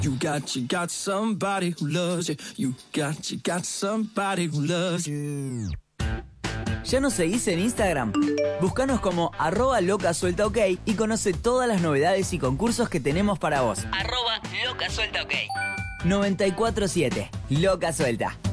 You got somebody who loves you. You got somebody who loves you. ¿Ya nos seguís en Instagram? Búscanos como @locasueltaok y conoce todas las novedades y concursos que tenemos para vos. @locasueltaok. 94.7 Loca Suelta.